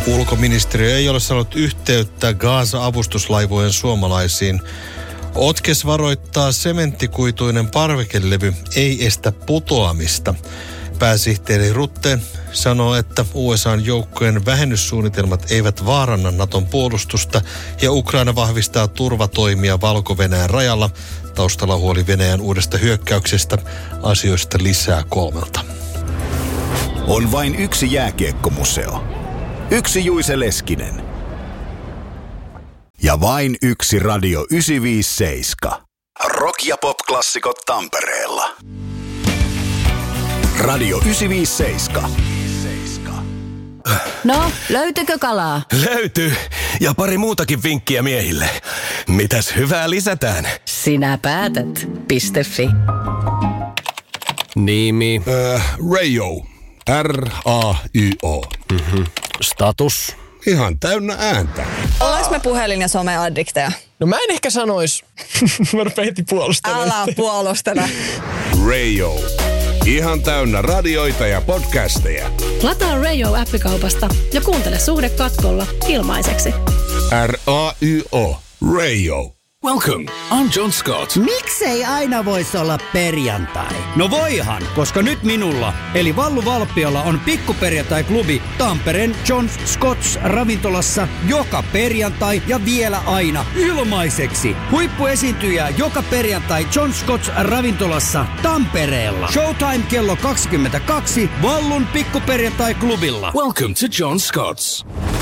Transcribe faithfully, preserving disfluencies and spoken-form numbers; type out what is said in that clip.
Ulkoministeriö ei ole saanut yhteyttä Gaza-avustuslaivojen suomalaisiin. Otkes varoittaa, sementtikuituinen parvekelevy ei estä putoamista. Pääsihteeri Rutte sanoo, että U S A:n joukkojen vähennyssuunnitelmat eivät vaaranna Naton puolustusta ja Ukraina vahvistaa turvatoimia Valko-Venäjän rajalla. Taustalla huoli Venäjän uudesta hyökkäyksestä. Asioista lisää kolmelta. On vain yksi jääkiekkomuseo. Yksi Juise Leskinen. Ja vain yksi Radio yhdeksänsataaviisikymmentäseitsemän. Rock- ja pop-klassikot Tampereella. Radio yhdeksänsataaviisikymmentäseitsemän. No, löytyykö kalaa? Löytyy. Ja pari muutakin vinkkiä miehille. Mitäs hyvää lisätään? Sinä päätät. Piste.fi. Nimi. Äh, Rayo. R A Y O. Mm-hmm. Status. Ihan täynnä ääntä. Ollaanko me puhelin- ja some-addikteja? No mä en ehkä sanois. Mä rupean heti puolustelemaan. Älä puolustele. Rayo. Ihan täynnä radioita ja podcasteja. Lataa Rayo-appikaupasta ja kuuntele Suhde katkolla ilmaiseksi. R A Y O. Rayo. Welcome, I'm John Scott. Miksei aina voisi olla perjantai? No voihan, koska nyt minulla, eli Vallu Valppiolla on pikkuperjantai-klubi Tampereen John Scott's ravintolassa joka perjantai ja vielä aina ilmaiseksi. Huippuesiintyjä joka perjantai John Scott's ravintolassa Tampereella. Showtime kello kaksikymmentäkaksi Vallun pikkuperjantai-klubilla. Welcome to John Scott's.